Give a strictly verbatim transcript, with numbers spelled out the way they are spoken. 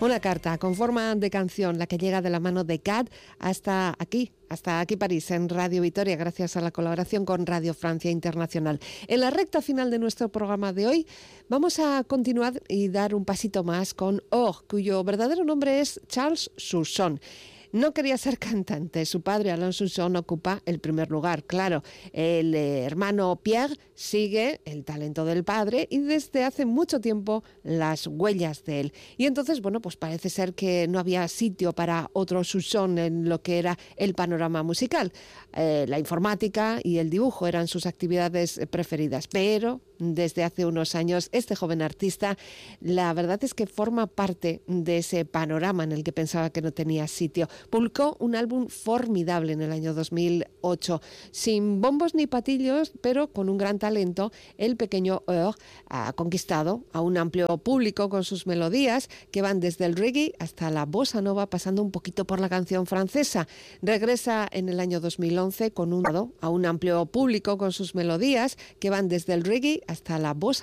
Una carta con forma de canción, la que llega de la mano de Cat hasta aquí, hasta aquí París, en Radio Vitoria, gracias a la colaboración con Radio Francia Internacional. En la recta final de nuestro programa de hoy vamos a continuar y dar un pasito más con Or, cuyo verdadero nombre es Charles Sousson. No quería ser cantante. Su padre, Alain Sousson, ocupa el primer lugar. Claro, el eh, hermano Pierre sigue el talento del padre y desde hace mucho tiempo las huellas de él. Y entonces, bueno, pues parece ser que no había sitio para otro Sousson en lo que era el panorama musical. Eh, la informática y el dibujo eran sus actividades preferidas, pero desde hace unos años este joven artista, la verdad es que forma parte de ese panorama en el que pensaba que no tenía sitio. Publicó un álbum formidable en el año dos mil ocho, sin bombos ni patillos, pero con un gran talento. El pequeño Or ha conquistado a un amplio público con sus melodías que van desde el reggae hasta la bossa nova, pasando un poquito por la canción francesa. Regresa en el año dos mil once con un a un amplio público con sus melodías que van desde el reggae hasta la bossa